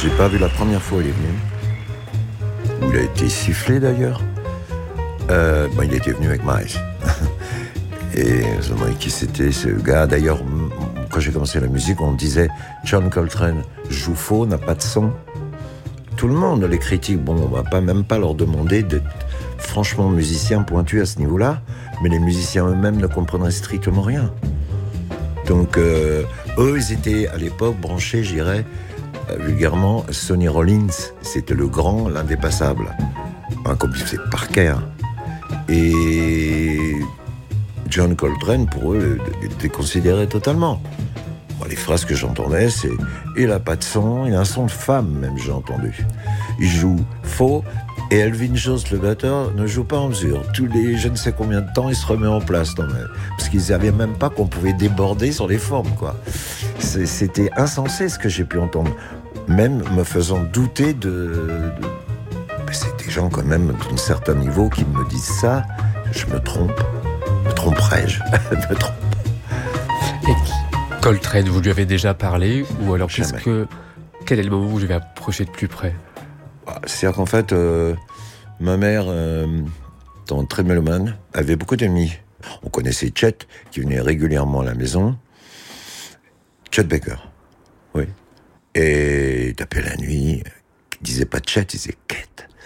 j'ai pas vu la première fois où il est venu. Où il a été sifflé d'ailleurs. Il était venu avec Miles. Et je me demandais qui c'était ce gars. D'ailleurs, quand j'ai commencé la musique, on disait John Coltrane joue faux, n'a pas de son. Tout le monde, les critiques, on va même pas leur demander d'être franchement musiciens pointus à ce niveau-là, mais les musiciens eux-mêmes ne comprendraient strictement rien. Donc, eux, ils étaient à l'époque branchés, je dirais, vulgairement, Sonny Rollins, c'était le grand, l'indépassable. Comme c'est Parker. Et John Coltrane, pour eux, était considéré totalement. Les phrases que j'entendais, c'est « il a pas de son, il a un son de femme », même j'ai entendu. Il joue faux, et Elvin Jones, le batteur, ne joue pas en mesure. Tous les je ne sais combien de temps, il se remet en place. Parce qu'ils savaient même pas qu'on pouvait déborder sur les formes, quoi. C'était insensé ce que j'ai pu entendre. Même me faisant douter c'est des gens quand même d'un certain niveau qui me disent ça. Je me trompe. Me tromperais-je me trompe. Et Coltrane, vous lui avez déjà parlé? Ou alors Jamais. quel est le moment où vous lui avez approché de plus près? C'est-à-dire qu'en fait, ma mère, étant très mélomane, avait beaucoup d'amis. On connaissait Chet, qui venait régulièrement à la maison. Chet Baker, oui. Et il tapait la nuit, il disait pas Chet, il disait Kate.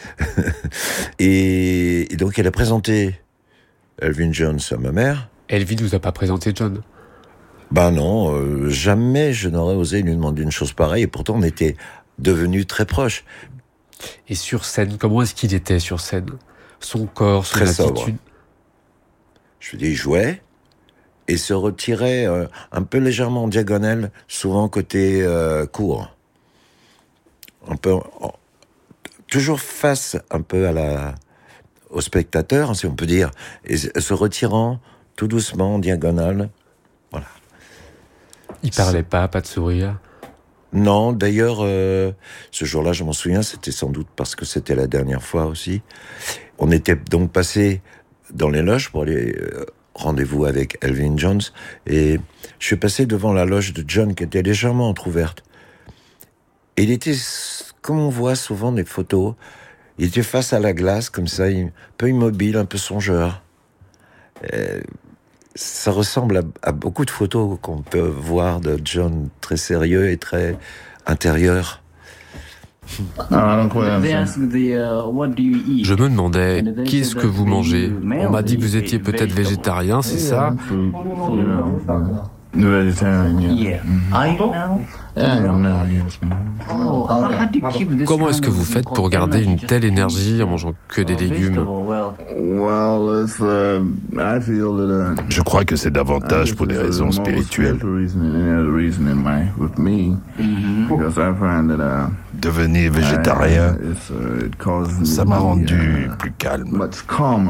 et donc elle a présenté Elvin Jones à ma mère. Elvin vous a pas présenté John? Non, jamais je n'aurais osé lui demander une chose pareille, et pourtant on était devenus très proches. Et sur scène, comment est-ce qu'il était sur scène? Son corps, son très attitude sobre. Je veux dire, il jouait et se retirait un peu légèrement en diagonale, souvent côté court. Un peu, toujours face un peu au spectateur, si on peut dire, et se retirant tout doucement en diagonale. Voilà. Il parlait pas de sourire? Non, d'ailleurs, ce jour-là, je m'en souviens, c'était sans doute parce que c'était la dernière fois aussi. On était donc passé dans les loges pour aller rendez-vous avec Elvin Jones, et je suis passé devant la loge de John qui était légèrement entrouverte. Et il était, comme on voit souvent des photos, il était face à la glace, comme ça, un peu immobile, un peu songeur. Ça ressemble à beaucoup de photos qu'on peut voir de John, très sérieux et très intérieur. Je me demandais, qu'est-ce que vous mangez? On m'a dit que vous étiez peut-être végétarien, c'est ça? Comment est-ce que vous faites pour garder une telle énergie en mangeant que des légumes? Je crois que c'est davantage pour des raisons spirituelles. Devenir végétarien, ça m'a rendu plus calme.